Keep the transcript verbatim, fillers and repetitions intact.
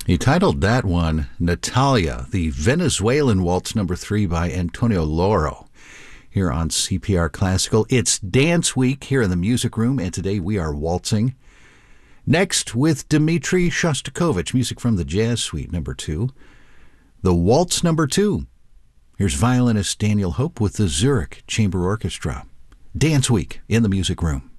He titled that one Natalia, the Venezuelan Waltz number three by Antonio Loro. Here on C P R Classical. It's Dance Week here in the Music Room, and today we are waltzing. Next, with Dmitri Shostakovich, music from the Jazz Suite number two, the Waltz number two. Here's violinist Daniel Hope with the Zurich Chamber Orchestra. Dance Week in the Music Room.